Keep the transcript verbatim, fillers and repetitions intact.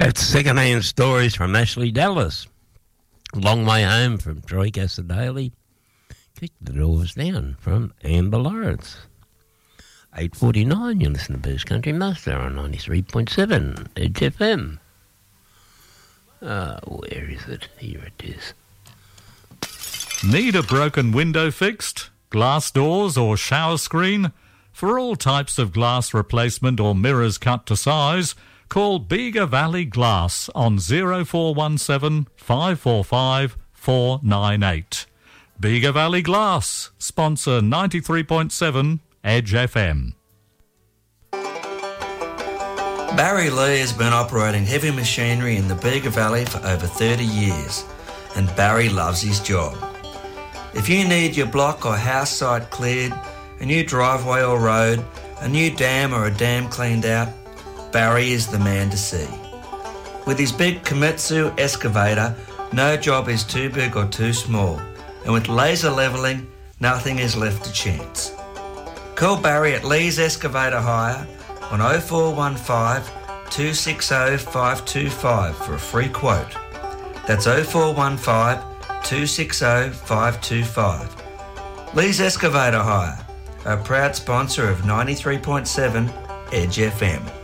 It's second-hand stories from Ashley Dallas. Long way home from Troy Cassadaly. Kick the doors down from Amber Lawrence. eight forty-nine, you listen to Boost Country Master on ninety-three point seven Edge F M. Ah, oh, where is it? Here it is. Need a broken window fixed? Glass doors or shower screen? For all types of glass replacement or mirrors cut to size, call Bega Valley Glass on zero four one seven, five four five, four nine eight. Bega Valley Glass, sponsor ninety-three point seven Edge F M. Barry Lee has been operating heavy machinery in the Bega Valley for over thirty years, and Barry loves his job. If you need your block or house site cleared, a new driveway or road, a new dam or a dam cleaned out, Barry is the man to see. With his big Komatsu excavator, no job is too big or too small, and with laser levelling, nothing is left to chance. Call Barry at Lee's Excavator Hire on oh four one five, two six oh, five two five for a free quote. That's oh four one five, two six oh, five two five. Lee's Excavator Hire, a proud sponsor of ninety-three point seven Edge F M.